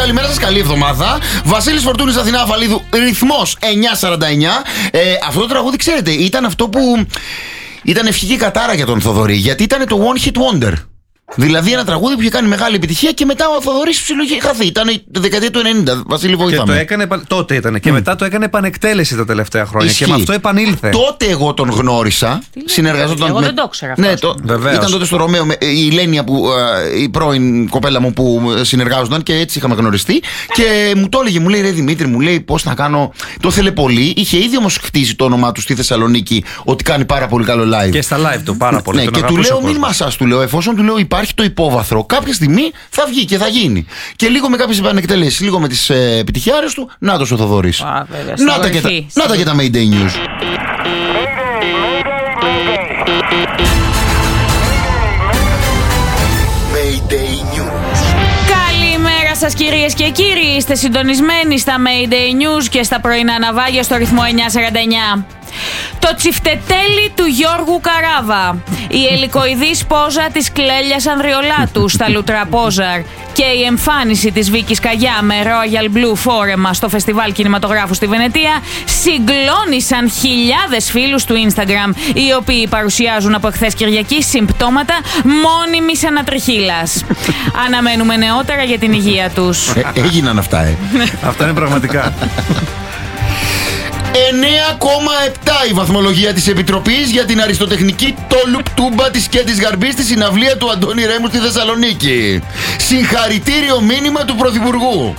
Καλημέρα σας, καλή εβδομάδα. Βασίλης Φορτούνης, Αθηνά Αφαλίδου, ρυθμός 949. Αυτό το τραγούδι, ξέρετε, ήταν αυτό που ήταν ευχική κατάρα για τον Θοδωρή, γιατί ήταν το One Hit Wonder. Δηλαδή ένα τραγούδι που είχε κάνει μεγάλη επιτυχία και μετά ο Θοδωρής ψιλογεί χαθεί. Ήταν η δεκαετία του 90. Βασίλη, βοηθάμε. Και το έκανε, τότε ήταν. Και μετά το έκανε επανεκτέλεση τα τελευταία χρόνια. Ισχύει. Και με αυτό επανήλθε. Τότε εγώ τον γνώρισα. Συνεργαζόταν. Εγώ δεν το ήξερα. Ναι, ήταν τότε στο Ρωμαίο η Λένια, η πρώην κοπέλα μου που συνεργάζονταν και έτσι είχαμε γνωριστεί. Και μου το έλεγε, μου λέει, ρε Δημήτρη, μου λέει πώς να κάνω. Το ήθελε πολύ. Είχε ήδη όμως χτίσει το όνομά του στη Θεσσαλονίκη ότι κάνει πάρα πολύ καλό live. Και στα live του πάρα πολύ. Ναι, και του λέω, μην μασάς, του λέω, εφόσον του λέω υπάρχει το υπόβαθρο, κάποια στιγμή θα βγει και θα γίνει. Και λίγο με κάποιες επανεκτελέσεις, λίγο με τις επιτυχιάρες του, να το ο Θοδωρής. Να τα και τα Mayday News. Mayday News. Καλημέρα σας, κυρίες και κύριοι. Είστε συντονισμένοι στα Mayday News και στα πρωινά ναυάγια στο ρυθμό 949. Το τσιφτετέλι του Γιώργου Καράβα, η ελικοειδής πόζα της Κλέλιας Ανδριολάτου στα Λουτραπόζαρ και η εμφάνιση της Βίκης Καγιά με Royal Blue φόρεμα στο Φεστιβάλ Κινηματογράφου στη Βενετία συγκλώνησαν χιλιάδες φίλους του Instagram, οι οποίοι παρουσιάζουν από εχθές Κυριακή συμπτώματα μόνιμης ανατριχύλας. Αναμένουμε νεότερα για την υγεία τους. Έγιναν αυτά, Αυτά είναι πραγματικά. 9,7 η βαθμολογία της Επιτροπής για την αριστοτεχνική τόλουπ τούμπα της Κέντης Γαρμπής στη συναυλία του Αντώνη Ρέμου στη Θεσσαλονίκη. Συγχαρητήριο μήνυμα του Πρωθυπουργού.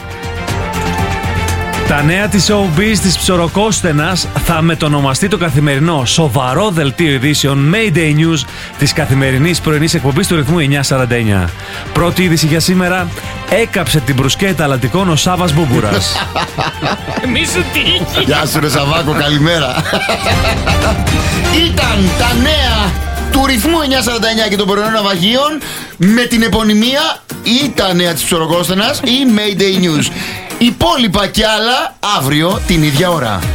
Τα νέα της showbiz της Ψωροκόστενας θα μετονομαστεί το καθημερινό σοβαρό δελτίο ειδήσεων Mayday News της καθημερινής πρωινής εκπομπής του ρυθμού 949. Πρώτη είδηση για σήμερα: έκαψε την μπρουσκέτα αλατικών ο Σάββας Μπούμπουρας. Μη σου τύχει. Γεια σου ρε Σαββάκο, καλημέρα. Ήταν τα νέα του ρυθμού 949 και των πρωινών ναυαγίων με την επωνυμία ή τα νέα της Ψωροκόστενας ή Mayday News. Υπόλοιπα κι άλλα αύριο την ίδια ώρα.